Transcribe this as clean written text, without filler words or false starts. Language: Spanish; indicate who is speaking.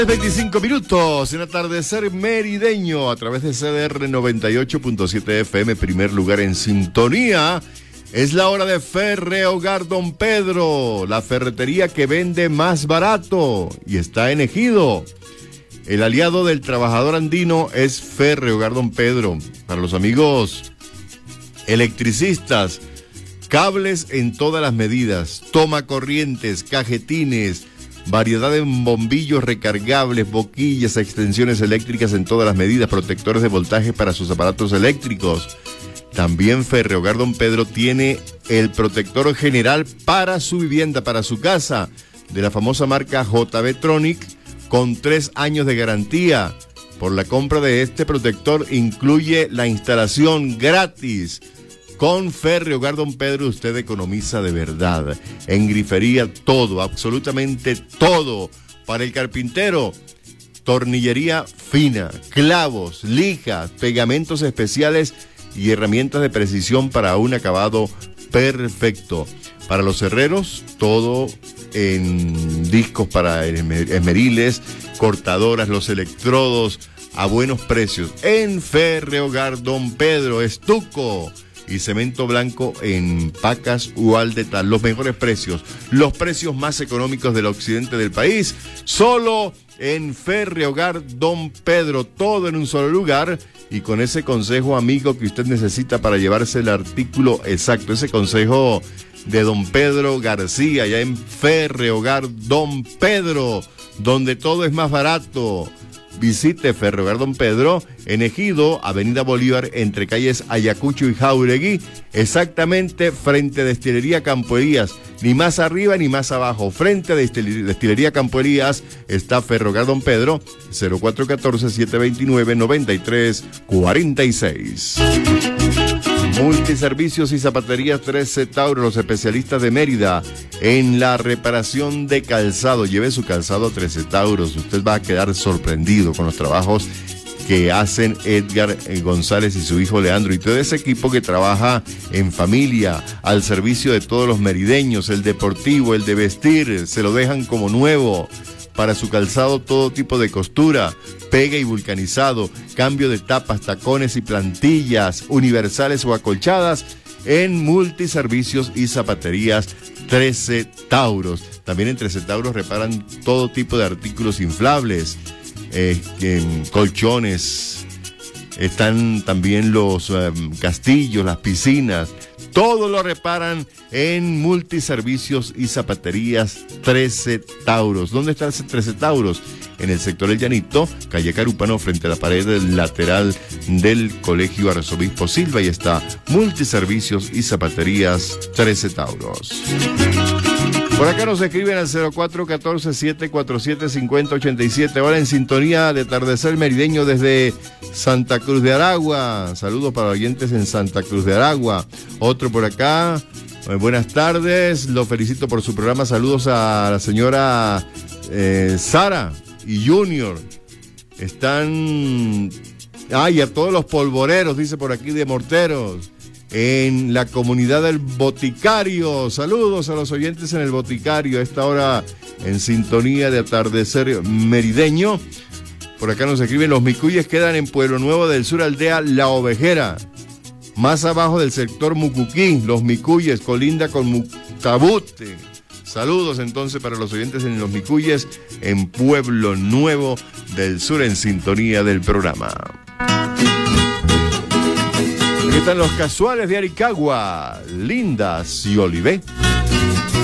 Speaker 1: 25 minutos en Atardecer Merideño a través de CDR 98.7 FM, primer lugar en sintonía. Es la hora de Ferrehogar Don Pedro, la ferretería que vende más barato y está en Ejido. El aliado del trabajador andino es Ferrehogar Don Pedro. Para los amigos electricistas, cables en todas las medidas, toma corrientes, cajetines, variedad de bombillos recargables, boquillas, extensiones eléctricas en todas las medidas, protectores de voltaje para sus aparatos eléctricos. También Ferrehogar Don Pedro tiene el protector general para su vivienda, para su casa, de la famosa marca JB Tronic, con 3 años de garantía. Por la compra de este protector incluye la instalación gratis. Con Ferrehogar Don Pedro usted economiza de verdad. En grifería todo, absolutamente todo. Para el carpintero, tornillería fina, clavos, lijas, pegamentos especiales y herramientas de precisión para un acabado perfecto. Para los herreros, todo en discos para esmeriles, cortadoras, los electrodos a buenos precios. En Ferrehogar Don Pedro, estuco y cemento blanco en pacas u aldetal. Los mejores precios, los precios más económicos del occidente del país, solo en Ferrehogar Don Pedro, todo en un solo lugar y con ese consejo amigo que usted necesita para llevarse el artículo exacto, ese consejo de Don Pedro García, allá en Ferrehogar Don Pedro, donde todo es más barato. Visite Ferrehogar Don Pedro en Ejido, Avenida Bolívar, entre calles Ayacucho y Jauregui, exactamente frente a Destilería Campo Elías, ni más arriba ni más abajo. Frente a Destilería Campo Elías está Ferrehogar Don Pedro, 0414-729-9346. Multiservicios y zapaterías 13 Tauro, los especialistas de Mérida en la reparación de calzado. Lleve su calzado a 13 Tauros. Usted va a quedar sorprendido con los trabajos que hacen Edgar González y su hijo Leandro y todo ese equipo que trabaja en familia al servicio de todos los merideños. El deportivo, el de vestir, se lo dejan como nuevo. Para su calzado todo tipo de costura, pegue y vulcanizado, cambio de tapas, tacones y plantillas, universales o acolchadas, en Multiservicios y Zapaterías 13 Tauros. También en 13 Tauros reparan todo tipo de artículos inflables, colchones, están también los castillos, las piscinas. Todo lo reparan en Multiservicios y Zapaterías 13 Tauros. ¿Dónde está ese 13 Tauros? En el sector El Llanito, calle Carúpano, frente a la pared lateral del Colegio Arzobispo Silva. Y está Multiservicios y Zapaterías 13 Tauros. Por acá nos escriben al 0414-747-5087. Ahora en sintonía de Atardecer Merideño desde Santa Cruz de Aragua. Saludos para oyentes en Santa Cruz de Aragua. Otro por acá. Buenas tardes. Lo felicito por su programa. Saludos a la señora Sara y Junior. Están... y a todos los polvoreros, dice por aquí, de Morteros. En la comunidad del Boticario. Saludos a los oyentes en el Boticario. A esta hora en sintonía de Atardecer Merideño. Por acá nos escriben: los micuyes quedan en Pueblo Nuevo del Sur, aldea La Ovejera, más abajo del sector Mucuquí. Los micuyes colinda con Mutabute. Saludos entonces para los oyentes en los micuyes en Pueblo Nuevo del Sur, en sintonía del programa. Aquí están los casuales de Aricagua, Lindas y Olivé.